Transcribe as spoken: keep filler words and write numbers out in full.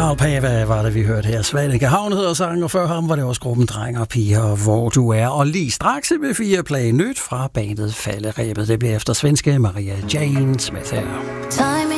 Karl Pava var det, vi hørte her. Svanike Havn hedder sangen, og før ham var det også gruppen Drenge og Piger, Hvor du er. Og lige straks med fire play nyt fra bandet Falderebet. Det bliver efter svenske Maria Jane Smith her.